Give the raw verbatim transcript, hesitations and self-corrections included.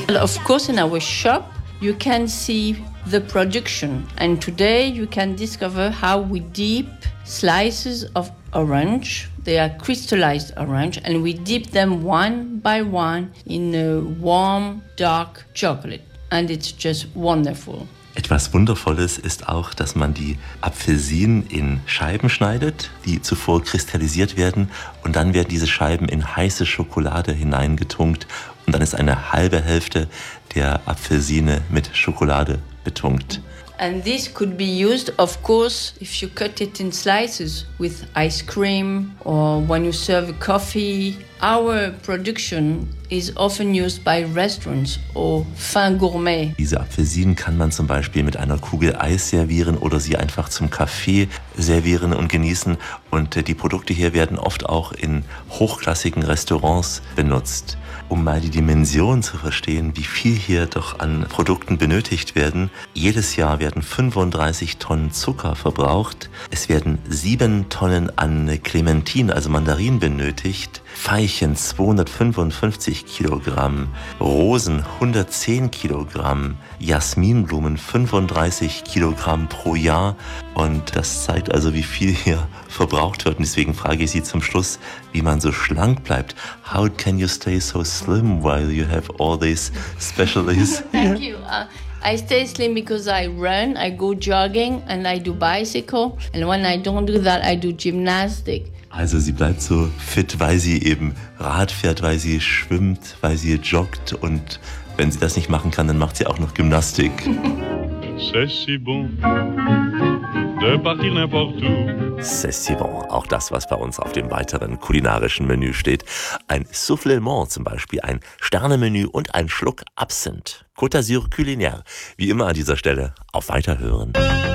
Of course, in our shop, you can see the production. And today you can discover how we dip slices of orange. They are crystallized orange, and we dip them one by one in a warm, dark chocolate. And it's just wonderful. Etwas Wundervolles ist auch, dass man die Apfelsinen in Scheiben schneidet, die zuvor kristallisiert werden, und dann werden diese Scheiben in heiße Schokolade hineingetunkt und dann ist eine halbe Hälfte der Apfelsine mit Schokolade betunkt. And this could be used, of course, if you cut it in slices with ice cream or when you serve coffee. Our production is often used by restaurants or fin gourmet. Diese Apfelsinen kann man zum Beispiel mit einer Kugel Eis servieren oder sie einfach zum Kaffee servieren und genießen. Und die Produkte hier werden oft auch in hochklassigen Restaurants benutzt. Um mal die Dimension zu verstehen, wie viel hier doch an Produkten benötigt werden. Jedes Jahr werden fünfunddreißig Tonnen Zucker verbraucht. Es werden sieben Tonnen an Clementinen, also Mandarinen, benötigt. Veilchen zweihundertfünfundfünfzig Kilogramm, Rosen hundertzehn Kilogramm, Jasminblumen fünfunddreißig Kilogramm pro Jahr. Und das zeigt also, wie viel hier verbraucht wird. Und deswegen frage ich Sie zum Schluss, wie man so schlank bleibt. How can you stay so slim while you have all these specialties? Thank you. Uh, I stay slim because I run, I go jogging and I do bicycle. And when I don't do that, I do gymnastics. Also sie bleibt so fit, weil sie eben Rad fährt, weil sie schwimmt, weil sie joggt, und wenn sie das nicht machen kann, dann macht sie auch noch Gymnastik. C'est si bon de partir n'importe où. C'est si bon, auch das, was bei uns auf dem weiteren kulinarischen Menü steht. Ein Soufflement zum Beispiel, ein Sternemenü und ein Schluck Absinth. Côte d'Azur culinaire. Wie immer an dieser Stelle auf Weiterhören.